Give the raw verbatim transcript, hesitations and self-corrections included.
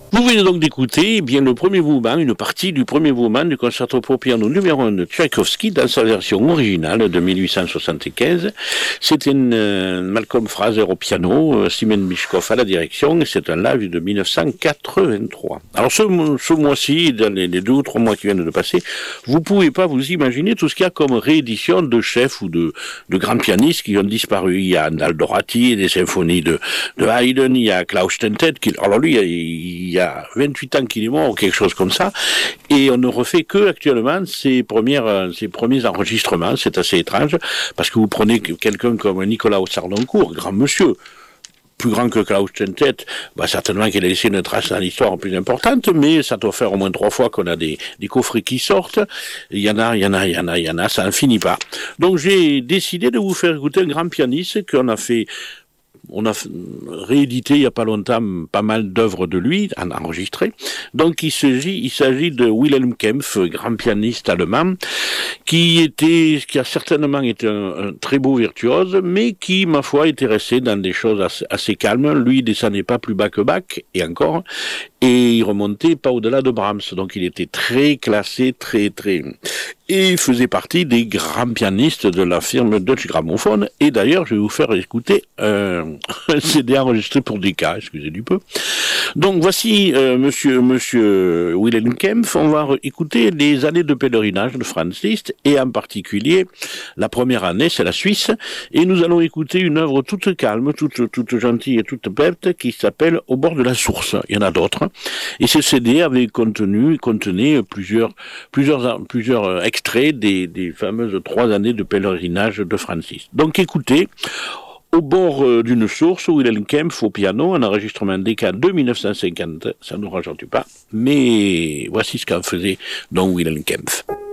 Vous venez donc d'écouter eh bien le premier mouvement, une partie du premier mouvement du concerto pour piano numéro un de Tchaïkovski dans sa version originale de mille huit cent soixante-quinze. C'était euh, Malcolm Fraser au piano, euh, Simon Mishkov à la direction, et c'est un live de mille neuf cent quatre-vingt-trois. Alors ce, ce mois-ci, dans les, les deux ou trois mois qui viennent de passer, vous pouvez pas vous imaginer tout ce qu'il y a comme réédition de chefs ou de, de grands pianistes qui ont disparu. Il y a Andal Dorati, des symphonies de, de Haydn, il y a Klaus Stentet, qui, alors lui, il y a Il y a vingt-huit ans qu'il est mort, ou quelque chose comme ça, et on ne refait que actuellement ses premières, ses premiers enregistrements. C'est assez étrange, parce que vous prenez quelqu'un comme Nicolas Sarnoncourt, grand monsieur, plus grand que Klaus Stentet, bah certainement qu'il a laissé une trace dans l'histoire plus importante, mais ça doit faire au moins trois fois qu'on a des, des coffrets qui sortent. Il y en a, il y en a, il y en a, il y en a, ça n'en finit pas. Donc j'ai décidé de vous faire écouter un grand pianiste qu'on a fait. On a réédité il n'y a pas longtemps pas mal d'œuvres de lui, enregistrées. Donc il s'agit, il s'agit de Wilhelm Kempff, grand pianiste allemand, qui était, qui a certainement été un, un très beau virtuose, mais qui, ma foi, était resté dans des choses assez, assez calmes. Lui, il descendait pas plus bas que Bach, et encore, et il remontait pas au-delà de Brahms. Donc il était très classé, très, très... Et il faisait partie des grands pianistes de la firme Deutsche Grammophon. Et d'ailleurs, je vais vous faire écouter euh, un C D enregistré pour des cas, excusez du peu. Donc voici euh, monsieur, monsieur Wilhelm Kempff. On va écouter les années de pèlerinage de Franz Liszt, et en particulier, la première année, c'est la Suisse. Et nous allons écouter une œuvre toute calme, toute, toute gentille et toute pète, qui s'appelle Au bord de la source. Il y en a d'autres. Et ce C D avait contenu, contenait plusieurs, plusieurs, plusieurs extraits des, des fameuses trois années de pèlerinage de Franz Liszt. Donc écoutez, Au bord euh, d'une source, Wilhelm Kempff au piano, un enregistrement D K de mille neuf cent cinquante, ça ne nous rajeunit pas, mais voici ce qu'en faisait donc Wilhelm Kempff.